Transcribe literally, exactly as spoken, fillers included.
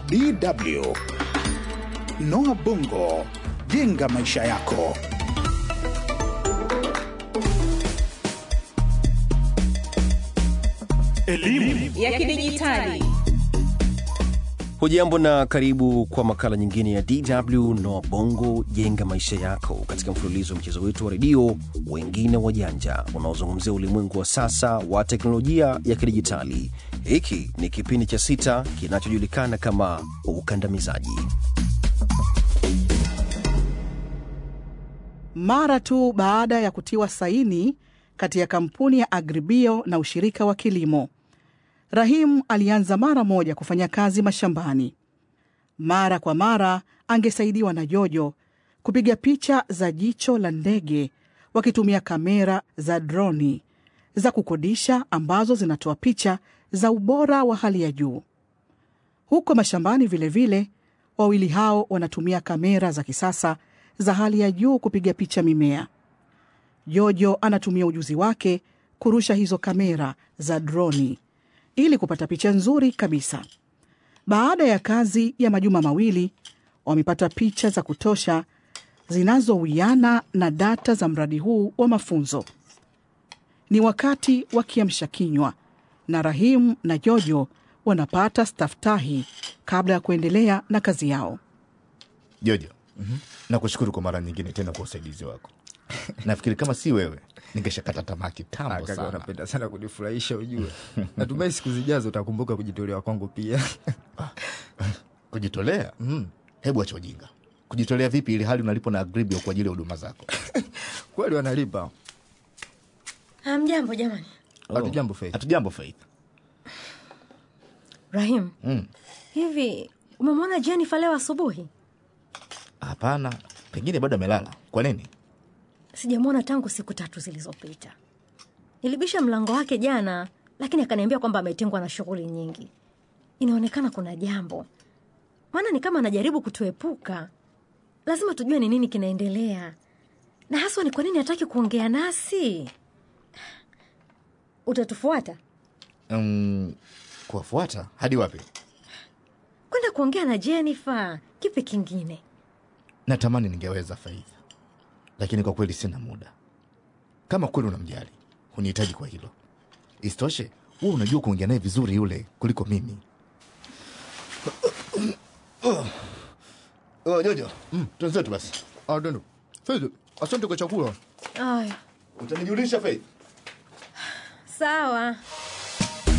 D W. Noah Bongo, jenga maisha yako. Elimu ya kidijitali. Hujambo na karibu kwa makala nyingine ya D W Noah Bongo, jenga maisha yako, katika mfululizo wa mchezo wetu wa redio Wengine Wajanja, unaozungumzia ulimwengu wa sasa wa teknolojia ya kidijitali. Hiki ni kipindi cha sita kinachojulikana kama ukandamizaji. Mara tu baada ya kutiwa saini kati ya kampuni ya Agribio na ushirika wa kilimo, Rahim alianza mara moja kufanya kazi mashambani. Mara kwa mara angesaidiwa na Jojo kupiga picha za jicho la ndege wakitumia kamera za droni za kukodisha ambazo zinatoa picha za ubora wa hali ya juu. Huko mashambani vile vile, wawili hao wanatumia kamera za kisasa za hali ya juu kupiga picha mimea. Jojo anatumia ujuzi wake kurusha hizo kamera za droni ili kupata picha nzuri kabisa. Baada ya kazi ya majuma mawili, wamepata picha za kutosha zinazowiana na data za mradi huu wa mafunzo. Ni wakati wa kiamsha kinywa na Rahim na Jojo wanapata staftahi kabla ya kuendelea na kazi yao. Jojo, mm-hmm. nakushukuru kwa mara nyingine tena kwa usaidizi wako. Nafikiri kama si wewe ningeshakata tamaa kitambo sana. Kaka, unapenda sana kunifurahisha ujue. Natumai siku zijazo utakumbuka kujitolea kwangu pia. Kujitolea? Mm. Hebu acha ujinga. Kujitolea vipi ili hali unalipo na Agribio kwa ajili ya huduma zako? Kweli wanalipa. Hamjambo jamani. Oh. Hatujambo Faith. Hatujambo Faith. Rahim. Mm. Hivi umemwona Jennifer leo asubuhi? Hapana, pengine bado amelala. Kwa nini? Sijamwona tangu siku tatu zilizopita. Nilibisha mlango wake jana, lakini akaniambia kwamba ametengwa na shughuli nyingi. Inaonekana kuna jambo. Maana ni kama anajaribu kutuepuka. Lazima tujue ni nini kinaendelea. Na haswa ni kwa nini hataki kuongea nasi. Utatufuata? Um, kuwafuata? Hadi wapi? Kwenda kuongea na Jennifer. Kipi kingine? Natamani ningeweza Faith, lakini kwa kweli sina muda. Kama kweli unamjali, hunihitaji kwa hilo. Isitoshe, wewe unajua kuongea naye vizuri yule kuliko mimi. Oh, Jojo. Mm. Tuanze basi. Ah, ndio. Faith, asante kwa chakula. Aya. Utanijulisha Faith? Sawa.